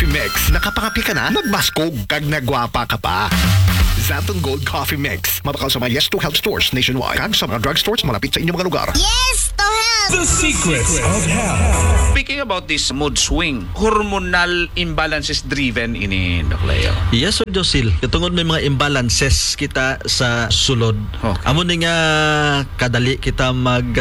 Coffee Mix. Nakapangapi ka na? Nagmaskog kag nagwapa ka pa. Xanthon Gold Coffee Mix. Mabakal sa mga Yes to Health stores nationwide. Kag sa mga drugstores malapit sa inyong mga lugar. Yes to health! The secrets of health. Speaking about this mood swing, hormonal imbalances driven ini, Doc Leo. Yes, Sir Josil. Katungod may mga imbalances kita sa sulod. Okay. Amo ni nga kadali kita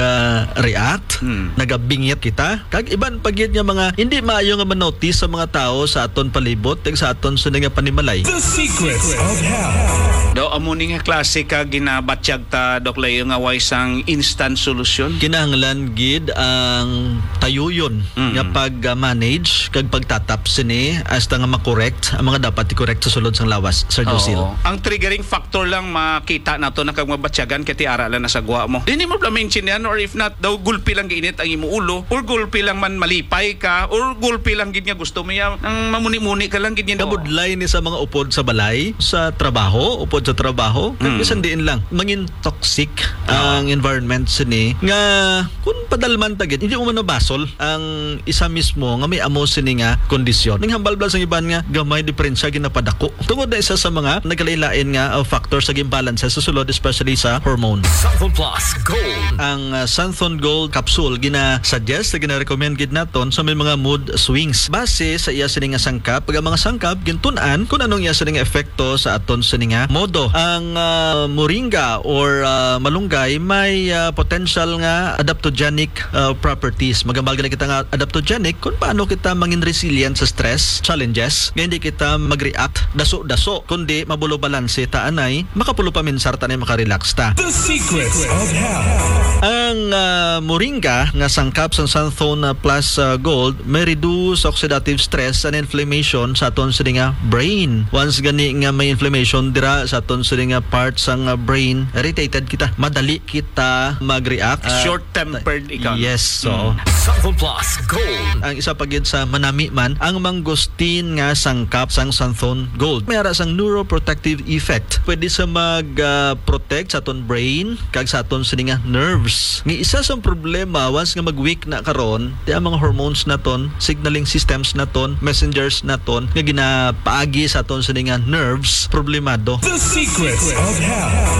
mag-react, nagabingit kita. Kag iban pagyud nga mga hindi maayo nga manotice sa mga tao sa aton palibot, ug sa aton sa nga panimalay. The secrets of health. Daw amo ni nga klase ka ginabatyag ta, Doc Leo, nga way sang instant solution. Kinahanglan gid ang tayuyon nga pag-manage kag pagtatap sini hasta nga makorekt ang mga dapat i-correct sa sulod sang lawas, Sir Josil. Oo. Ang triggering factor lang makita nato na kag mabatyagan kiti aralan na sagwa mo. Dili mo mention yan, or if not daw gulpi lang giinit ang imo ulo, or gulpi lang man malipay ka, or gulpi lang gid nga gusto mo ya ang mamuni-muni ka lang gid niya. Kabudlay ni sa mga upod sa balay, sa trabaho, upod sa trabaho, kag bisan diin lang mangin toxic ang environment sini nga kun padalman tagit hindi mo man nabasol ang isa mismo nga may amo sini nga kondisyon. Ning hambal sang iban nga gamay diferensya ginapadako. Tungod na isa sa mga nagkalain nga factors sa imbalance sa sulod, especially sa hormone. Xanthon Plus Gold. Ang Xanthon Gold capsule gina-suggest, gina-recommend gid naton sa may mga mood swings base sa iya sini nga sangkap. Pag ang mga sangkap gintun-an kung anong iya sini nga epekto sa aton sini nga modo. Ang moringa or malunggay may potential nga adaptogenic properties. Magambal gina kita nga adaptogenic kung paano kita mangin resilient sa stress challenges, nga hindi kita mag-react daso-daso kundi mabulo balanse ta anay makapulo pa minsar tanay makarelax ta. The secrets of health. Ang moringa nga sangkap sa Xanthon Plus Gold may reduce oxidative stress and inflammation sa aton sini nga brain. Once gani nga may inflammation dira sa aton sini nga parts sang brain, irritated kita, madali kita mag-react. Short-tempered ikaw. Yes, so Xanthon Plus Gold. ang isa pagid sa manami man ang mangosteen nga sangkap sang Xanthon Gold. May ara sang neuroprotective effect. Pwede sa mag-protect sa aton brain kag sa aton sini nga nerves. Nga isa sa problema once nga mag-weak na karon, di ang mga hormones naton, signaling systems naton, messengers naton nga ginapaagi sa aton sini nga nerves problemado. The secrets of health.